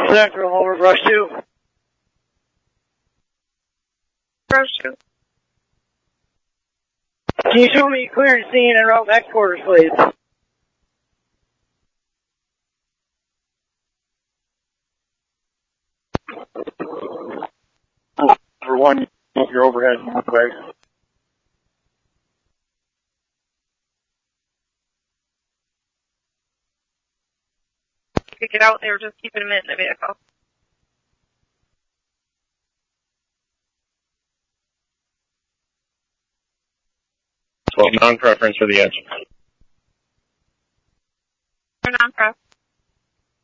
Central, over brush 2. Brush 2. Can you show me clearance scene and route headquarters, please? Number 1, your overhead. Right. You could get out there, just keeping him in the vehicle. So non-preference for the edge. For non-pref.